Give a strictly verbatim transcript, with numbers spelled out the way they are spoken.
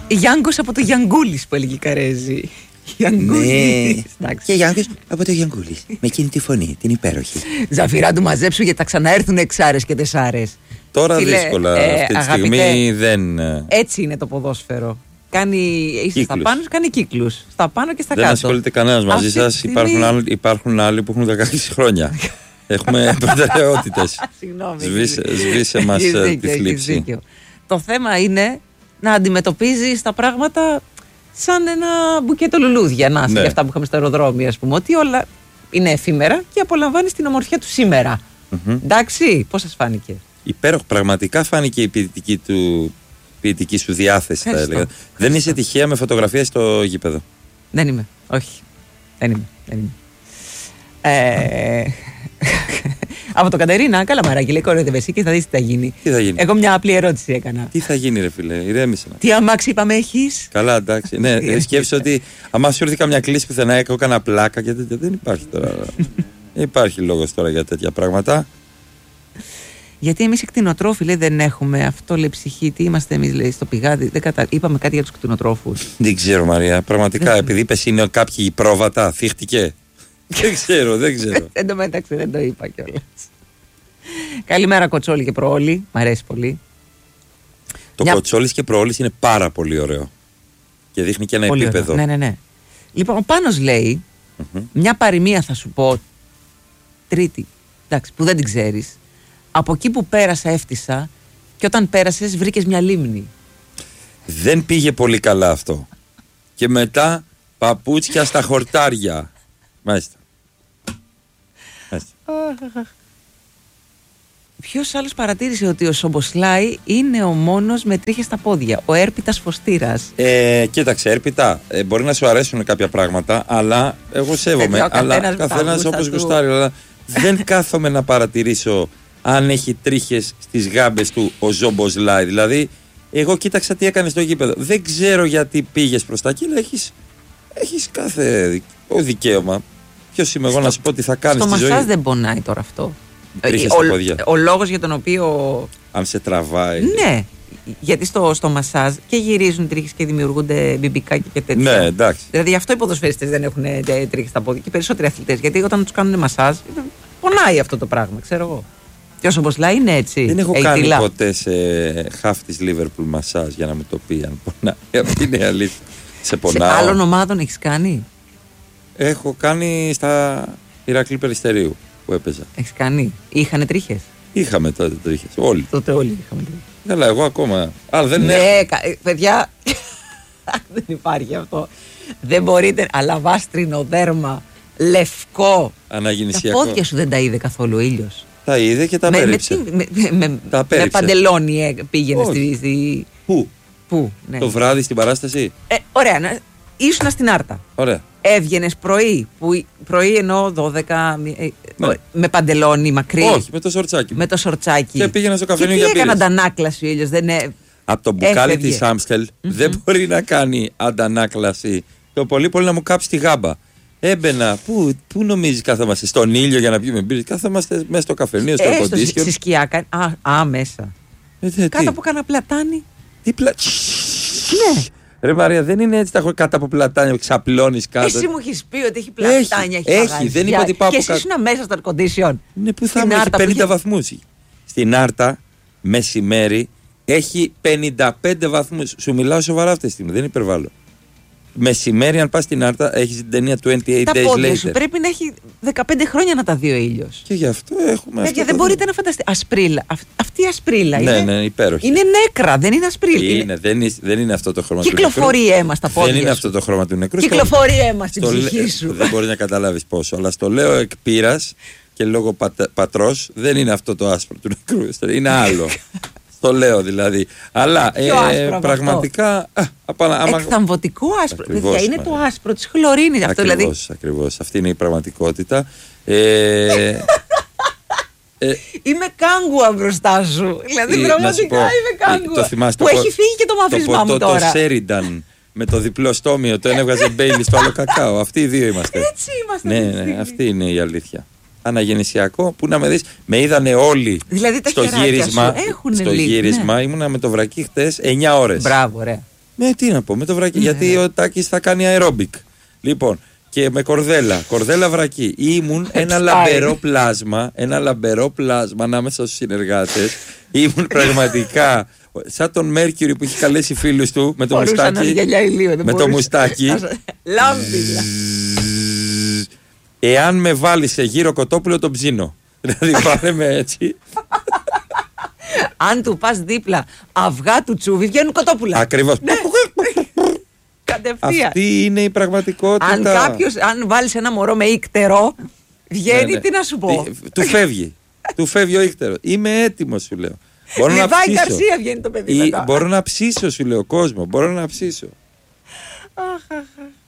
Γιάνγκος από το Γιανγκούλης που έλεγε η Καρέζη. Ναι. Και Γιάνγκος από το Γιανγκούλης. Με εκείνη τη φωνή, την υπέροχη. Ζαφυρά του μαζέψου γιατί θα ξαναέρθουν εξάρες και τεσσάρες. Τώρα Φίλε, δύσκολα. Ε, αυτή τη αγαπητέ, στιγμή δεν. Έτσι είναι το ποδόσφαιρο. Κάνει, είσαι στα πάνω, κάνει κύκλους. Στα πάνω και στα δεν κάτω. Δεν ασχολείται κανένας μαζί σας. Στιγμή... Υπάρχουν, άλλοι, υπάρχουν άλλοι που έχουν δεκαέξι χρόνια. Έχουμε προτεραιότητες. Συγγνώμη. Σβήσε μας τη θλίψη. Το θέμα είναι να αντιμετωπίζεις τα πράγματα σαν ένα μπουκέτο λουλούδια. Να, ναι. Για αυτά που είχαμε στο αεροδρόμιο, ας πούμε. Ότι όλα είναι εφήμερα και απολαμβάνεις την ομορφιά του σήμερα. Mm-hmm. Εντάξει, πώς σας φάνηκε? Υπέροχο. Πραγματικά φάνηκε η ποιητική του. Ποιητική σου διάθεση, θα έλεγα. Ευχαριστώ. Δεν είσαι τυχαία με φωτογραφία στο γήπεδο? Δεν είμαι. Όχι. Δεν είμαι. Δεν είμαι. Ε... Από το Κατερίνα, καλά μαράκι, λέει κοροϊδεύεσαι εσύ και θα δεις τι θα γίνει. Τι θα γίνει? Εγώ μια απλή ερώτηση έκανα. Τι θα γίνει, ρε φίλε, ηρέμησε. Τι αμάξι είπαμε έχεις? Καλά, εντάξει. Ναι, σκέφτεσαι ότι άμα σου έρθει καμιά κλίση πουθενά, έκανα πλάκα και τέτοια. Δεν υπάρχει τώρα. Δεν υπάρχει λόγος τώρα για τέτοια πράγματα. Γιατί εμείς οι κτηνοτρόφοι, λέει, δεν έχουμε αυτό, λέει, ψυχή. Τι είμαστε εμείς, λέει, στο πηγάδι? Δεν κατα... Είπαμε κάτι για τους κτηνοτρόφους. Δεν ξέρω, Μαρία. Πραγματικά, επειδή είπες είναι κάποιοι πρόβατα, θύχτηκε. Δεν ξέρω, δεν ξέρω. Εν τω μεταξύ δεν το είπα κιόλας. Καλημέρα, Κοτσόλη και Προόλη. Μ' αρέσει πολύ. Το Μια... Κοτσόλης και Προόλης είναι πάρα πολύ ωραίο. Και δείχνει και ένα πολύ επίπεδο. Ωραίο. Ναι, ναι, ναι. Λοιπόν, ο Πάνος λέει, mm-hmm. μια παροιμία θα σου πω, τρίτη, εντάξει, που δεν την ξέρεις. Από εκεί που πέρασα έφτισα και όταν πέρασες βρήκες μια λίμνη. Δεν πήγε πολύ καλά αυτό. Και μετά παπούτσια στα χορτάρια. Μάλιστα. Μάλιστα. Ποιος άλλος παρατήρησε ότι ο Σομποσλάι είναι ο μόνος με τρίχες στα πόδια? Ο έρπιτας Φωστήρας. Ε, κοίταξε, έρπιτα. Ε, μπορεί να σου αρέσουν κάποια πράγματα, αλλά εγώ σέβομαι. Ε, αλλά καθένας όπως γουστάρει. Αλλά δεν κάθομαι να παρατηρήσω αν έχει τρίχες στις γάμπες του ο Σομποσλάι. Δηλαδή, εγώ κοίταξα τι έκανε στο γήπεδο. Δεν ξέρω γιατί πήγες προς τα εκεί, αλλά έχεις, έχεις κάθε δικαίωμα. Ποιος είμαι εγώ να σου πω τι θα κάνεις στη ζωή? Στο μασάζ δεν πονάει τώρα αυτό? Τρίχες στα πόδια. Ο, ο λόγος για τον οποίο. Αν σε τραβάει. Ναι. Γιατί στο, στο μασάζ και γυρίζουν τρίχες και δημιουργούνται μπιμπικάκια και τέτοια. Ναι, εντάξει. Δηλαδή γι' αυτό οι ποδοσφαιριστές δεν έχουν τρίχες στα πόδια και περισσότεροι αθλητές. Γιατί όταν τους κάνουν μασάζ, πονάει αυτό το πράγμα, ξέρω εγώ. Και όσο πως λέει είναι έτσι. Δεν έχω κάνει τυλά. ποτέ σε χαφ της Liverpool μασάζ για να μου το πει αν πονάει. Αυτή είναι η αλήθεια. Σε πονάω. Σε άλλων ομάδων έχεις κάνει? Έχω κάνει στα Ηρακλή Περιστερίου που έπαιζα. Έχεις κάνει? Είχανε τρίχες? Είχαμε τότε τρίχες. Όλοι. Τότε όλοι είχαμε τρίχες. Καλά, εγώ ακόμα. Αλλά δεν ναι, έχω. κα... παιδιά. Δεν υπάρχει αυτό. Δεν μπορείτε. Αλαβάστρινο δέρμα, λευκό. Αναγεννησιακό. Τα πόδια σου δεν τα είδε καθόλου ο ήλιος? Τα είδε και τα πέριψε. Με, με, με, τα με παντελόνι ε, πήγαινε στη, στη... Πού? Πού, ναι. Το βράδυ στην παράσταση. Ε, ωραία, να... ήσουν στην Άρτα. Ωραία. Έβγαινες πρωί, που... πρωί εννοώ δώδεκα, ε, ναι. με παντελόνι μακρύ. Όχι, με το σορτσάκι. Με το σορτσάκι. Και πήγαινα στο καφενείο για πήρες. Και τι έκανε αντανάκλαση ο ήλιος? Δεν ε... Από το μπουκάλι της Άμστελ mm-hmm. δεν μπορεί να κάνει αντανάκλαση. Το πολύ πολύ να μου κάψει τη γάμπα. Έμπαινα, πού, πού νομίζεις κάθομαστε? Στον ήλιο για να πιούμε μπύρες? Κάθομαστε μέσα στο καφενείο, στο κοντίσιο. Στη σκιά, α, α, μέσα. Ε, δε, κάτω από κανένα πλατάνι. Τι πλα... Ναι. Ρε Μαρία, δεν είναι έτσι τα έχω κάτω από πλατάνια που ξαπλώνεις κάτω. Εσύ μου έχεις πει ότι έχει πλατάνια, έχει, έχει, έχει δεν είπα ότι πάω και εσύ ήσουν μέσα στο air condition. Ναι, που θα έχει πενήντα βαθμούς. Στην Άρτα, μεσημέρι, έχει πενήντα πέντε βαθμούς. Σου μιλάω σοβαρά αυτή τη στιγμή, δεν υπερβάλλω. Μεσημέρι, αν πας στην Άρτα, έχεις την ταινία είκοσι οκτώ τα Days πόδια Later. Σου πρέπει να έχει δεκαπέντε χρόνια να τα δει ο ήλιος. Και γι' αυτό έχουμε. Παιδιά, δεν μπορείτε να φανταστείτε. Ασπρίλα. Αυ, αυτή η ασπρίλα ναι, είναι. Ναι, υπέροχη. Είναι νέκρα, δεν είναι ασπρίλα. Είναι, είναι. Δεν, είναι, δεν είναι αυτό το χρώμα του νεκρού. Κυκλοφορεί αίμα στα πόδια. Δεν είναι αυτό το χρώμα του νεκρού. Κυκλοφορεί αίμα στην ψυχή σου. Δεν μπορεί να καταλάβεις πόσο. Αλλά στο λέω εκ πείρας και λόγω πατ, πατρός, δεν είναι αυτό το άσπρο του νεκρού. Είναι άλλο. Το λέω δηλαδή. Αλλά ε, πραγματικά. Α, απα, άμα... Εκθαμβωτικό άσπρο. Ακριβώς, παιδιά, είναι το άσπρο της χλωρίνης. Αυτό ακριβώς, δηλαδή. Ακριβώς. Αυτή είναι η πραγματικότητα. Ε, ε, είμαι κάγκουα μπροστά σου. Δηλαδή, πραγματικά πω, είμαι κάγκουα. Το θυμάσαι, που το, έχει φύγει και το μαυρισμά μου τώρα. Το Σέρινταν με το διπλό στόμιο, το έβγαζε Μπέιλι στο άλλο κακάο. Αυτοί οι δύο είμαστε. Έτσι είμαστε. Ναι, ναι, αυτή είναι η αλήθεια. Αναγεννησιακό, που να με δεις, με είδανε όλοι δηλαδή, τα στο γύρισμα. Έχουν στο λίγο, γύρισμα ναι. ήμουνα με το βρακί χτες εννιά ώρες. Μπράβο, ωραία. Με τι να πω, με το βρακί. Γιατί ο Τάκης θα κάνει αερόμπικ. Λοιπόν, και με κορδέλα, κορδέλα βρακί. Ήμουν ένα λαμπερό πλάσμα, ένα λαμπερό πλάσμα ανάμεσα στους συνεργάτες. Ήμουν πραγματικά σαν τον Μέρκυρη που έχει καλέσει φίλους του με το μουστάκι. Με το μουστάκι. Λάμπηλα. Εάν με βάλει σε γύρο κοτόπουλο, τον ψήνω. Δηλαδή πάρε με έτσι. Αν του πας δίπλα αυγά του τσούβι, βγαίνουν κοτόπουλα. Ακριβώς. Ναι. Κατευθείαν. Αυτή είναι η πραγματικότητα. Αν κάποιος, αν βάλεις ένα μωρό με ίκτερο, βγαίνει, ναι, ναι. Τι να σου πω. Του φεύγει. Του φεύγει ο ίκτερο. Είμαι έτοιμος, σου λέω. Μπορώ να ψήσω. Γκαρσία βγαίνει το παιδί. Ή, μπορώ να ψήσω, σου λέω, κόσμο. Μπορώ να ψήσω. Αχ, αχ, αχ.